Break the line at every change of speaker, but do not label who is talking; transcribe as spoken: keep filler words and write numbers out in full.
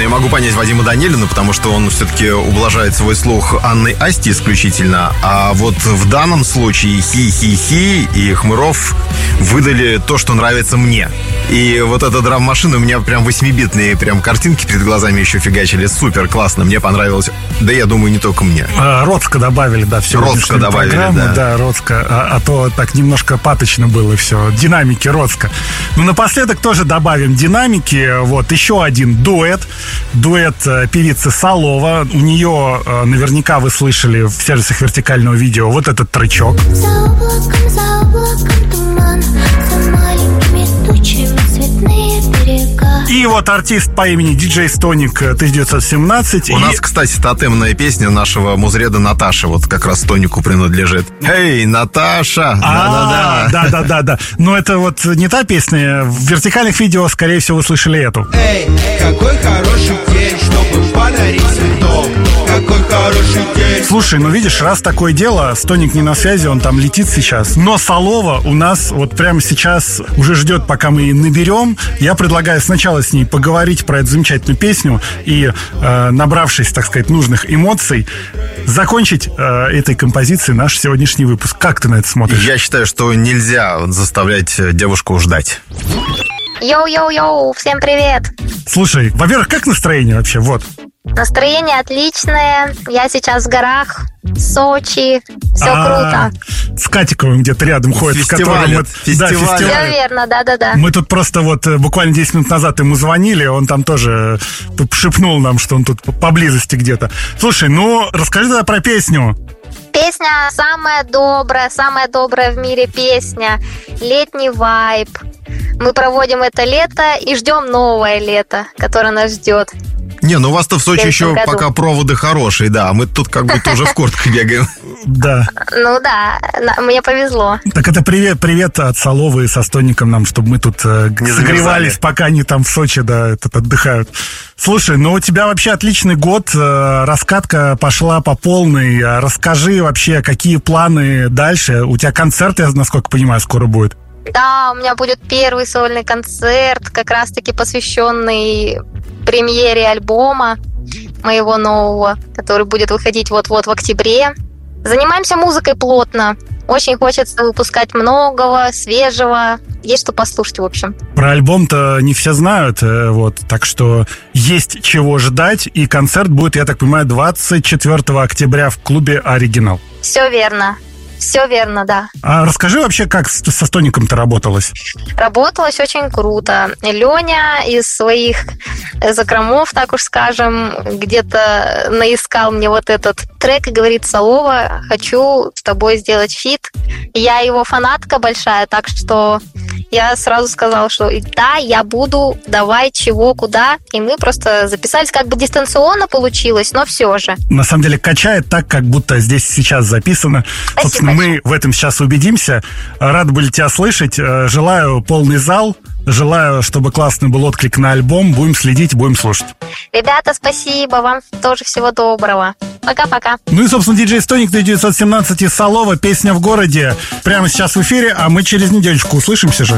я могу понять Вадима Данилина, потому что он все-таки ублажает свой слух Анной Асти исключительно. А вот в данном случае Хи-Хи-Хи и Хмыров выдали то, что нравится мне. И вот эта драм-машина, у меня прям восьмибитные прям картинки перед глазами еще фигачили. Супер, классно, мне понравилось. Да, я думаю, не только мне.
А, Роцко добавили, да, все.
Роцко добавили,
программу,
да.
Да, Роцко. А, а то так немножко паточно было все. Динамики Роцко. Ну, напоследок тоже добавим динамики. Вот, еще один дуэт. Дуэт э, певицы Солова. У нее э, наверняка вы слышали в сервисах вертикального видео вот этот тречок.
За облаком, за облаком туман, за маленькими тучами цветные берега.
И вот артист по имени диджей Стоник тысяча девятьсот семнадцать.
У
и...
нас, кстати, тотемная песня нашего музреда Наташи вот как раз Стонику принадлежит. Эй, Наташа!
А, да-да-да-да. Но это вот не та песня. В вертикальных видео, скорее всего, вы слышали эту.
Эй, какой хороший день, чтобы подарить цветок. Какой хороший день.
Слушай, ну видишь, раз такое дело, Стоник не на связи, он там летит сейчас. Но Солова у нас вот прямо сейчас уже ждет, пока мы ее наберем. Я предлагаю сначала с ней поговорить про эту замечательную песню и, э, набравшись, так сказать, нужных эмоций, закончить э, этой композицией наш сегодняшний выпуск. Как ты на это смотришь?
Я считаю, что нельзя заставлять девушку ждать.
Йоу-йоу-йоу, всем привет!
Слушай, во-первых, как настроение вообще? Вот.
Настроение отличное, я сейчас в горах, в Сочи, все
А,
круто.
С Катиковым где-то рядом ходит, с которым
Фестиваль,
мы...
фестиваль.
Да,
Все
фестиваль.
верно, да-да-да.
Мы тут просто вот э, буквально десять минут назад ему звонили, он там тоже шепнул нам, что он тут поблизости где-то. Слушай, ну расскажи тогда про песню.
Песня самая добрая, самая добрая в мире песня. Летний вайб. Мы проводим это лето и ждем новое лето, которое нас ждет.
Не, ну у вас-то в Сочи
следующем
еще
году.
пока проводы хорошие, да. А мы тут как будто уже в куртках бегаем.
Да.
Ну да, на- мне повезло.
Так это привет, привет от Соловы со Стоником нам, чтобы мы тут э,
Не
согревались,
замерзали.
пока они там в Сочи, да, этот, отдыхают. Слушай, ну у тебя вообще отличный год, э, раскатка пошла по полной. А расскажи вообще, какие планы дальше? У тебя концерт, я насколько понимаю, скоро будет.
Да, у меня будет первый сольный концерт, как раз-таки посвященный премьере альбома моего нового, который будет выходить вот-вот в октябре. Занимаемся музыкой плотно. Очень хочется выпускать многого, свежего. Есть что послушать, в общем.
Про альбом-то не все знают, э, вот, так что есть чего ждать, и концерт будет, я так понимаю, двадцать четвёртого октября в клубе «Оригинал».
Все верно. Все верно, да.
А расскажи вообще, как с- со Стоником-то работалось?
Работалось очень круто. Леня из своих закромов, так уж скажем, где-то наискал мне вот этот трек и говорит: Солова, хочу с тобой сделать фит. Я его фанатка большая, так что я сразу сказала, что да, я буду, давай, чего, куда. И мы просто записались, как бы дистанционно получилось, но все же.
На самом деле качает так, как будто здесь сейчас записано.
Спасибо
Собственно, мы
большое.
в этом сейчас убедимся. Рады были тебя слышать. Э, Желаю полный зал. Желаю, чтобы классный был отклик на альбом. Будем следить, будем слушать.
Ребята, спасибо, вам тоже всего доброго. Пока-пока.
Ну и, собственно, диджей Стоник тысяча девятьсот семнадцать и Солова. Песня в городе. Прямо сейчас в эфире, а мы через недельку услышимся же.